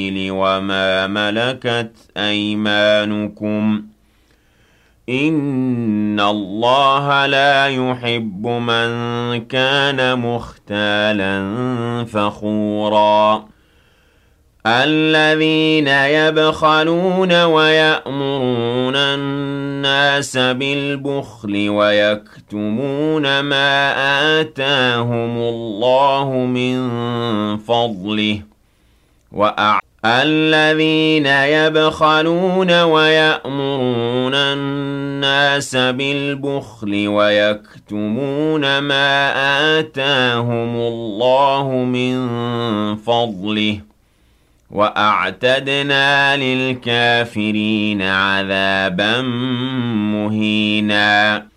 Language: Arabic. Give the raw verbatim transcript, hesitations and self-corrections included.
وما ملكت أيمانكم إن الله لا يحب من كان مختالا فخورا الذين يبخلون ويأمرون الناس بالبخل ويكتمون ما آتاهم الله من فضله وأعلم الذين يبخلون ويأمرون الناس بالبخل ويكتمون ما آتاهم الله من فضله وأعتدنا للكافرين عذابا مهينا